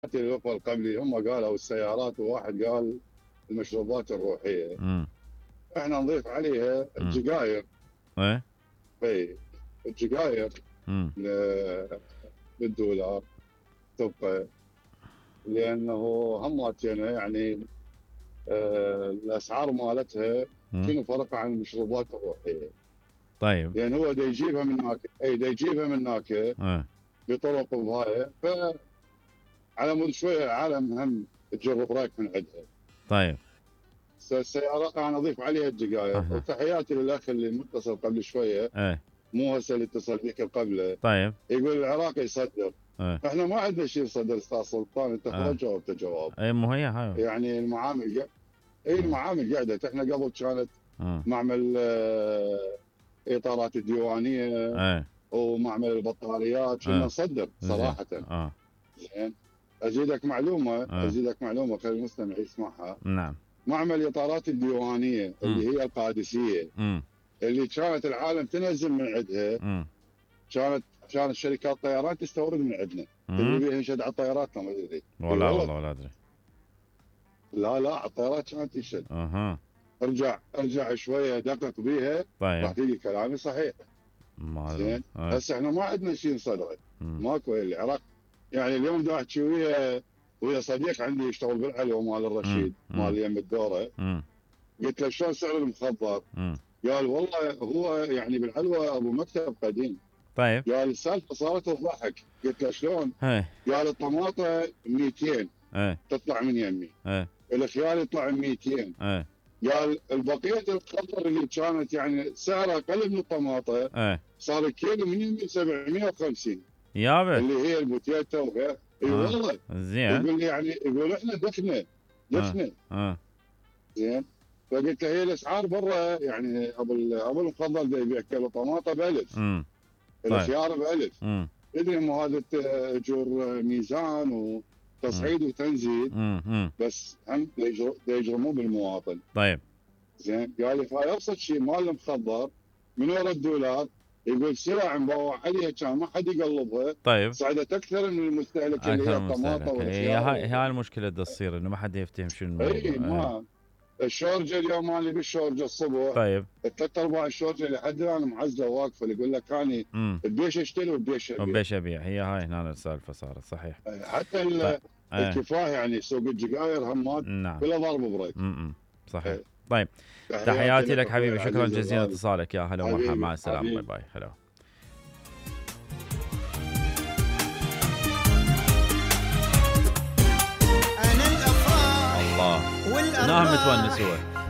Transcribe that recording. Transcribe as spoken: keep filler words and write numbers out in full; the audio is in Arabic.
الوفا القبلي هم قالوا السيارات وواحد قال المشروبات الروحيه. امم احنا نضيف عليها امم السجاير. ايه اي السجاير امم ل- بالدولار تبقى، لانه هماتنا يعني آه الاسعار مالتها امم شنو فرق عن المشروبات الروحيه. طيب. لان هو دا يجيبها من هناك، اي دا يجيبها من هناك ايه بطرق وهاي، فعلى مود شويه العالم هم تجرب رايك من عندها. طيب. السيارات انا اضيف عليها السجاير. اها. وتحياتي للاخ اللي متصل قبل شويه، ايه مو هسه اللي اتصل بك قبله، طيب. يقول العراق يصدر. ايه احنا ما عندنا شيء صدر استاذ سلطان، انت اه خلاص جاوبت جواب. ايه مو هي هاي. يعني المعامل قا- اي اه المعامل قعدت. احنا قبل كانت اه معمل آه، اطارات الديوانيه ايه ومعمل البطاريات كنا اه نصدر زين صراحه. اه زين. ازيدك معلومه اه ازيدك معلومه خلي المستمع يسمعها. نعم. معمل اطارات الديوانيه امم اللي هي القادسيه، امم اللي كانت العالم تنزل من عندها، امم كانت كانت شركات طيران تستورد من عندنا. تدري امم بيها ينشد على الطيارات؟ ما تدري. اي ولا والله. والله ولا ادري. لا لا على الطيارات كانت تنشد. اها. ارجع ارجع شويه دقق بيها راح طيب. تلقي كلامي صحيح. معلوم زين. ايه. هسه احنا ما عندنا شيء نصدره. امم ماكو العراق. يعني اليوم دا احكي ويا ويا صديق عندي يشتغل بالعلوه مال امم الرشيد امم مال يم الدوره. امم قلت له شلون سعر المخضر؟ امم قال والله هو يعني بالعلوه ابو مكتب قديم. طيب. قال السالفه صارت تضحك. قلت له شلون؟ هاي. قال الطماطه مئتين ايه تطلع من يمي، ايه الخيار يطلع مئتين. ايه قال البقيه الخضر اللي كانت يعني سعرها اقل من الطماطه ايه صار الكيلو من يمي سبعمية وخمسين، يابا. اللي هي البوتيتا وغير. اي اه والله. زين. يقول لي يعني يقول احنا دفنه اه دفنه. اه زين. فقلت له هي الاسعار برا يعني ابو ال- ابو المفضل دا يبيع كيلو طماطه ب ألف، امم طيب. الخيار ب ألف. امم تدري مو هذا الت- اجور ميزان امم وتصعيد وتنزيل، امم بس هم دا يجر- دا يجرمون بالمواطن. طيب. زين. قال لي هاي ابسط شيء مال المخضر من ورا الدولار. يقول سلع مبوع عليها كان ما حد يقلبها، طيب. صعدت اكثر من المستهلك اللي هي اكثر من الطماطه مستهلك، هي والخيار هاي و... هاي المشكله بدها تصير انه ما حد يفتهم شنو اي الموضوع. ايه. ما الشورجه اليوم مالي بالشورجه الصبح طيب. ثلاث ارباع الشورجه لحد الان معزله واقفه. اللي يقول لك اني امم بديش اشتري وبديش ابيع. وبيش ابيع، هي هاي هنا السالفه صارت صحيح. حتى طيب. ال- ايه. الكفاح يعني سوق الجزائر همات نعم. بلا ضرب بريك. امم صحيح. إيه. طيب. تحياتي تحياتي لك لك اخوي حبيبي، شكرا العزيز جزيلا الغالي. اتصالك، يا هلا ومرحبا، حبيبي مع السلامه، باي حبيبي. باي، هلا. أنا الأفراح الله. نعم والأرواح متونسوا.